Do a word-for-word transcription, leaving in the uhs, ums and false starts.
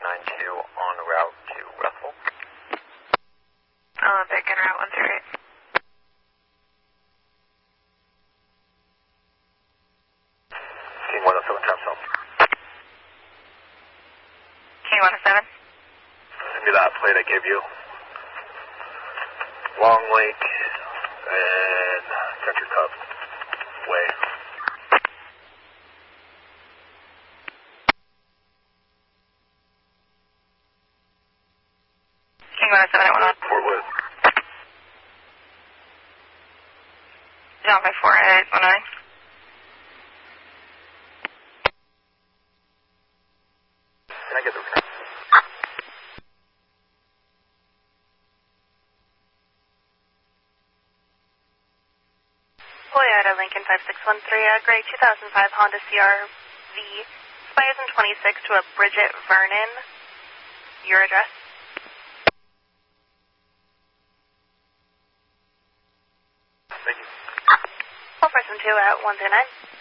nine two on route to Russell. Olympic and route one three eight. King one oh seven, trap cell. King one oh seven. Send me that plate I gave you. Long Lake and Country Club Way. King one oh seven at one one. Fort Wood. John five four eight one nine. Can I get the return? Toyota Lincoln five six one three, a gray two thousand five Honda C R V, expires in twenty-six to a Bridget Vernon. Your address? Thank you. Call person two at one three nine.